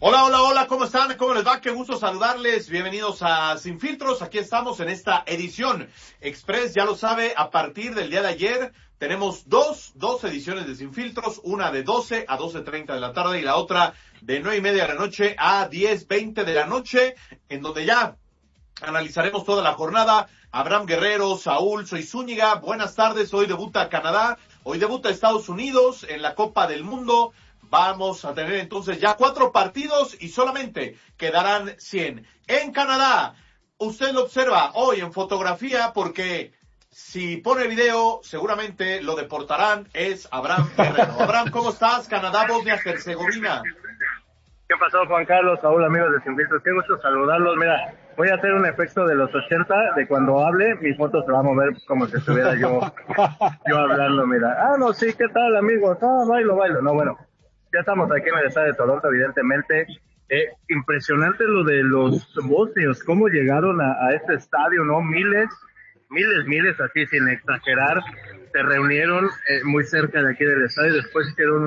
Hola, hola, hola, ¿cómo están? ¿Cómo les va? Qué gusto saludarles. Bienvenidos a Sin Filtros. Aquí estamos en esta edición express. Ya lo sabe, a partir del día de ayer tenemos dos ediciones de Sin Filtros. Una de 12 a 12:30 de la tarde y la otra de 9:30 de la noche a 10:20 de la noche, en donde ya analizaremos toda la jornada. Abraham Guerrero, Saúl, soy Zúñiga. Buenas tardes. Hoy debuta Canadá. Hoy debuta Estados Unidos en la Copa del Mundo. Vamos a tener entonces ya 4 partidos y solamente quedarán 100. En Canadá, usted lo observa hoy en fotografía porque si pone video seguramente lo deportarán. Es Abraham Guerrero. Abraham, ¿cómo estás? Canadá, Bosnia-Herzegovina. ¿Qué pasó, Juan Carlos, Saúl, amigos de Sin Filtros? Qué gusto saludarlos. Mira, voy a hacer un efecto de los 80, de cuando hable, mi foto se va a mover como si estuviera yo hablando, mira. Ah, no, sí, ¿qué tal, amigos? Ah, bailo. No, bueno, ya estamos aquí en el estado de Toronto, evidentemente. Impresionante lo de los bosnios, cómo llegaron a este estadio, ¿no? Miles, así sin exagerar, se reunieron muy cerca de aquí del estadio, después hicieron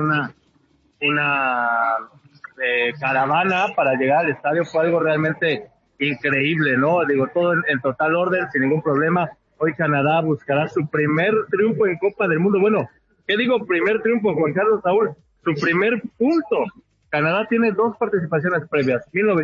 una caravana para llegar al estadio. Fue algo realmente increíble, ¿no? Digo, todo en total orden, sin ningún problema. Hoy Canadá buscará su primer triunfo en Copa del Mundo. Bueno, ¿qué digo primer triunfo, Juan Carlos, Saúl? Su primer punto. Canadá tiene 2 participaciones previas,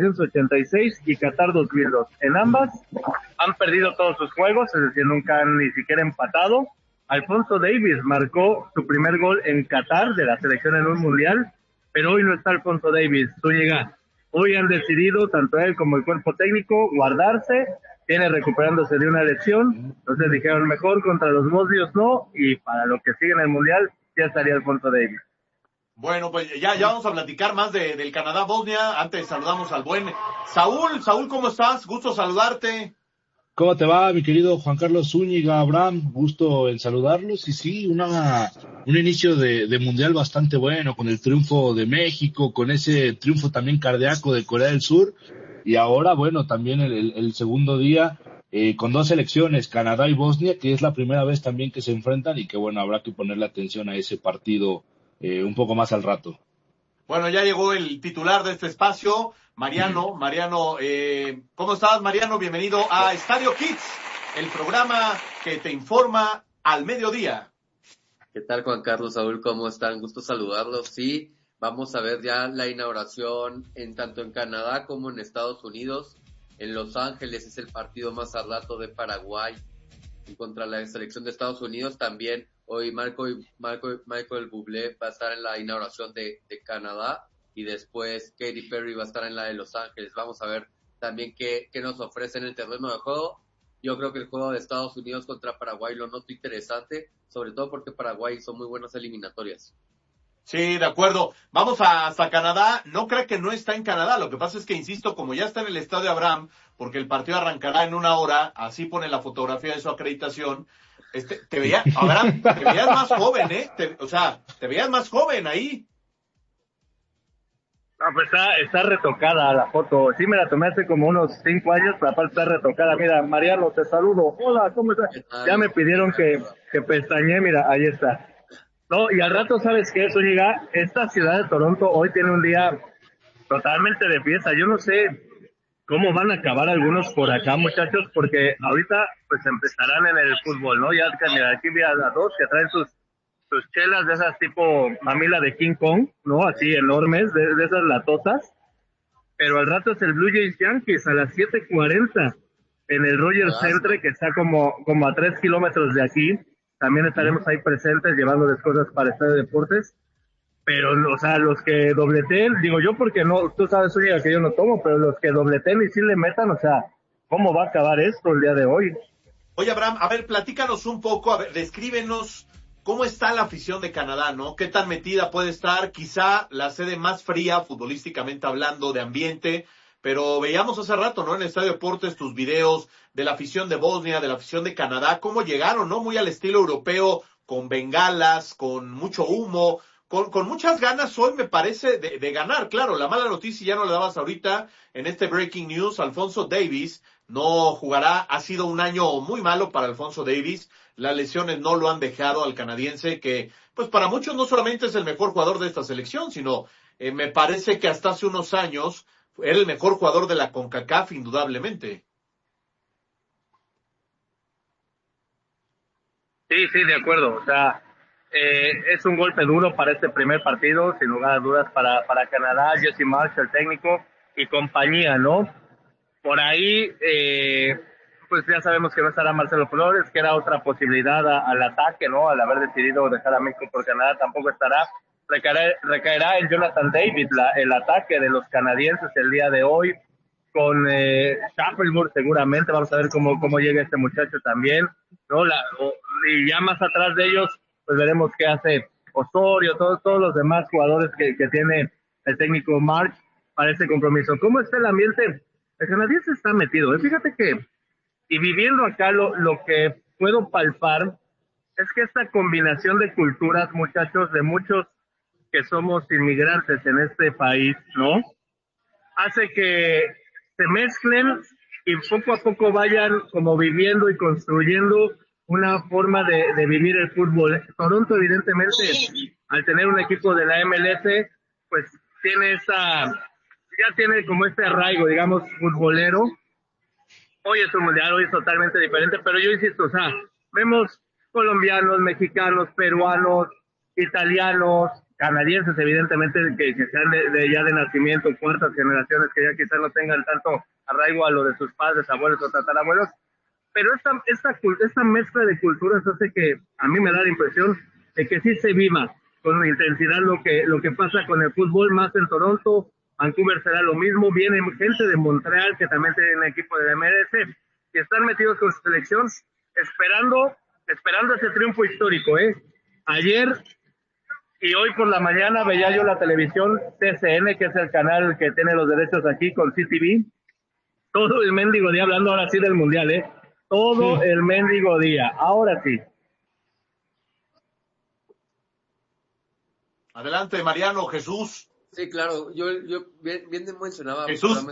1986 y Qatar 2002. En ambas han perdido todos sus juegos, es decir, nunca han ni siquiera empatado. Alfonso Davies marcó su primer gol en Qatar de la selección en un mundial, pero hoy no está Alfonso Davies. Zúñiga, hoy han decidido, tanto él como el cuerpo técnico, guardarse, viene recuperándose de una lesión, entonces dijeron mejor contra los bosnios no, y para lo que sigue en el mundial ya estaría Alfonso Davies. Bueno, pues ya vamos a platicar más del Canadá-Bosnia. Antes saludamos al buen Saúl. Saúl, ¿cómo estás? Gusto saludarte. ¿Cómo te va, mi querido Juan Carlos Zúñiga, Abraham? Gusto en saludarlos. Y sí, un inicio de mundial bastante bueno, con el triunfo de México, con ese triunfo también cardíaco de Corea del Sur. Y ahora, bueno, también el segundo día, con 2 selecciones, Canadá y Bosnia, que es la primera vez también que se enfrentan y que, bueno, habrá que ponerle atención a ese partido un poco más al rato. Bueno, ya llegó el titular de este espacio, Mariano. Mariano, ¿cómo estás, Mariano? Bienvenido a Estadio Kids, el programa que te informa al mediodía. ¿Qué tal, Juan Carlos, Saúl? ¿Cómo están? Gusto saludarlos. Sí, vamos a ver ya la inauguración tanto en Canadá como en Estados Unidos. En Los Ángeles es el partido más al rato de Paraguay y contra la selección de Estados Unidos también. Hoy Michael Bublé va a estar en la inauguración de Canadá y después Katy Perry va a estar en la de Los Ángeles. Vamos a ver también qué nos ofrecen en el terreno de juego. Yo creo que el juego de Estados Unidos contra Paraguay lo noto interesante, sobre todo porque Paraguay son muy buenas eliminatorias. Sí, de acuerdo. Vamos hasta Canadá. No creo que no está en Canadá. Lo que pasa es que, insisto, como ya está en el estadio Abraham, porque el partido arrancará en 1 hora, así pone la fotografía de su acreditación. Abraham, te veías más joven, te veías más joven ahí. No, pues está retocada la foto. Sí, me la tomé hace como unos 5 años, pero aparte está retocada. Mira, Mariano, te saludo. Hola, ¿cómo estás? Ya me pidieron que pestañe, mira, ahí está. No, y al rato, ¿sabes qué, Zúñiga? Esta ciudad de Toronto hoy tiene un día totalmente de fiesta. Yo no sé cómo van a acabar algunos por acá, muchachos, porque ahorita pues empezarán en el fútbol, ¿no? Ya, mira, aquí vi a 2 que traen sus chelas de esas tipo mamila de King Kong, ¿no? Así enormes, de esas latotas. Pero al rato es el Blue Jays Yankees a las 7:40 en el Rogers Centre, que está como a 3 kilómetros de aquí. También estaremos ahí presentes llevándoles cosas para Estadio Deportes. Pero, o sea, los que dobleteen, digo yo porque no, tú sabes, Zúñiga, que yo no tomo, pero los que dobleteen y sí le metan, o sea, ¿cómo va a acabar esto el día de hoy? Oye, Abraham, a ver, platícanos un poco, a ver, descríbenos cómo está la afición de Canadá, ¿no? ¿Qué tan metida puede estar? Quizá la sede más fría, futbolísticamente hablando, de ambiente, pero veíamos hace rato, ¿no? En el Estadio Deportes tus videos de la afición de Bosnia, de la afición de Canadá, cómo llegaron, ¿no? Muy al estilo europeo, con bengalas, con mucho humo, con muchas ganas hoy, me parece, de ganar. Claro, la mala noticia ya no la dabas ahorita en este Breaking News. Alfonso Davies no jugará. Ha sido un año muy malo para Alfonso Davies. Las lesiones no lo han dejado al canadiense, que pues para muchos no solamente es el mejor jugador de esta selección, sino me parece que hasta hace unos años era el mejor jugador de la CONCACAF, indudablemente. Sí, de acuerdo. O sea, es un golpe duro para este primer partido, sin lugar a dudas, para Canadá, Jesse Marsh, el técnico, y compañía, ¿no? Por ahí, pues ya sabemos que no estará Marcelo Flores, que era otra posibilidad al ataque, ¿no? Al haber decidido dejar a México por Canadá, tampoco estará. Recaerá en Jonathan David el ataque de los canadienses el día de hoy, con Shuffleboard seguramente. Vamos a ver cómo llega este muchacho también, ¿no? Y ya más atrás de ellos, pues veremos qué hace Osorio, todos los demás jugadores que tiene el técnico March para este compromiso. ¿Cómo está el ambiente? El canadiense está metido. Fíjate que, y viviendo acá, lo que puedo palpar es que esta combinación de culturas, muchachos, de muchos que somos inmigrantes en este país, ¿no? Hace que se mezclen y poco a poco vayan como viviendo y construyendo una forma de vivir el fútbol. Toronto, evidentemente, al tener un equipo de la MLS, pues ya tiene como este arraigo, digamos, futbolero. Hoy es un mundial, hoy es totalmente diferente, pero yo insisto, o sea, vemos colombianos, mexicanos, peruanos, italianos, canadienses, evidentemente, que sean ya de nacimiento, cuartas generaciones, que ya quizás no tengan tanto arraigo a lo de sus padres, abuelos o tatarabuelos, pero esta mezcla de culturas hace que a mí me da la impresión de que sí se viva con intensidad lo que pasa con el fútbol, más en Toronto. Vancouver será lo mismo. Viene gente de Montreal que también tiene un equipo de la MLS y están metidos con su selección esperando ese triunfo histórico, Ayer y hoy por la mañana veía yo la televisión TCN, que es el canal que tiene los derechos aquí con CTV, todo el mendigo día hablando ahora sí del mundial, todo el mendigo día, ahora sí. Adelante, Mariano, Jesús. Sí, claro, yo bien mencionaba.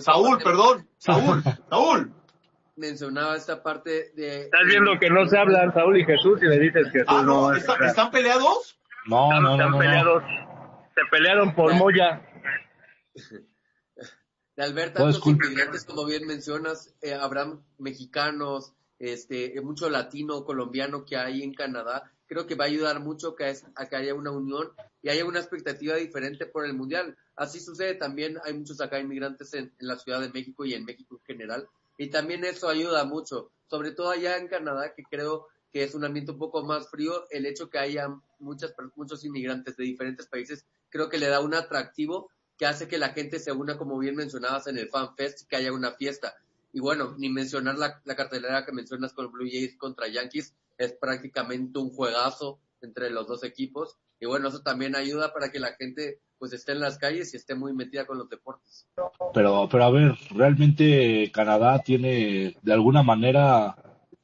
Saúl. Mencionaba esta parte de... Estás viendo que no se hablan Saúl y Jesús y le dices que Jesús no... ¿Están peleados? No. Peleados. Se pelearon por Moya. De Alberta, tantos inmigrantes, como bien mencionas, habrán mexicanos, mucho latino, colombiano que hay en Canadá. Creo que va a ayudar mucho a que haya una unión y haya una expectativa diferente por el Mundial. Así sucede también, hay muchos acá inmigrantes en la Ciudad de México y en México en general, y también eso ayuda mucho, sobre todo allá en Canadá, que creo que es un ambiente un poco más frío. El hecho que haya muchos inmigrantes de diferentes países, creo que le da un atractivo que hace que la gente se una, como bien mencionabas, en el Fan Fest, que haya una fiesta. Y bueno, ni mencionar la cartelera que mencionas con Blue Jays contra Yankees, es prácticamente un juegazo entre los dos equipos. Y bueno, eso también ayuda para que la gente pues esté en las calles y esté muy metida con los deportes. Pero a ver, ¿realmente Canadá tiene de alguna manera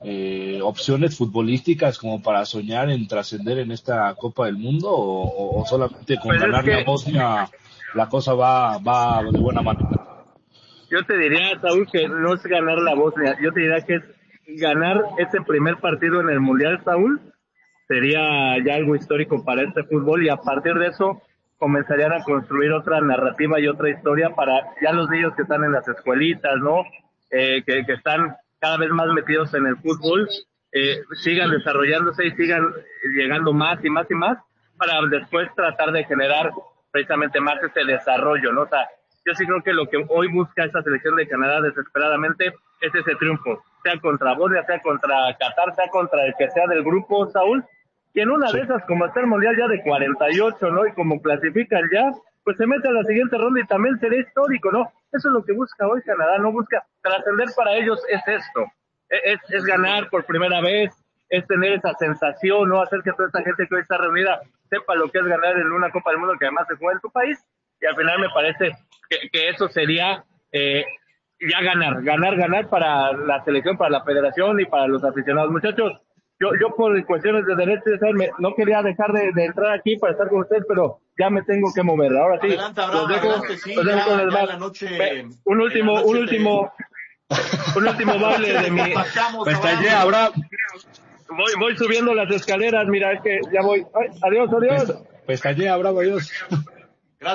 opciones futbolísticas como para soñar en trascender en esta Copa del Mundo o solamente con ganar la Bosnia la cosa va de buena manera? Yo te diría, Saúl, que no es ganar la Bosnia, yo te diría que es ganar ese primer partido en el Mundial, Saúl. Sería ya algo histórico para este fútbol y a partir de eso comenzarían a construir otra narrativa y otra historia para ya los niños que están en las escuelitas, ¿no? Que están cada vez más metidos en el fútbol, sigan desarrollándose y sigan llegando más y más y más para después tratar de generar precisamente más ese desarrollo, ¿no? O sea, yo sí creo que lo que hoy busca esta selección de Canadá desesperadamente es ese triunfo, sea contra Bosnia, sea contra Qatar, sea contra el que sea del grupo, Saúl, y en una de esas, como está el Mundial ya de 48, ¿no? Y como clasifican ya, pues se mete a la siguiente ronda y también será histórico, ¿no? Eso es lo que busca hoy Canadá, no busca trascender para ellos, es esto, es ganar por primera vez, es tener esa sensación, ¿no? Hacer que toda esta gente que hoy está reunida sepa lo que es ganar en una Copa del Mundo que además se juega en tu país, y al final me parece que eso sería ya ganar para la selección, para la federación y para los aficionados. Muchachos, yo por cuestiones de derechos, no quería dejar de entrar aquí para estar con ustedes, pero ya me tengo que mover. Ahora sí, adelante, Abraham, los dejo con el bar. Un último baile de mi... Pestañé, Abraham. Voy subiendo las escaleras, mira, es que ya voy. Ay, adiós. Pestañé, Abraham, adiós.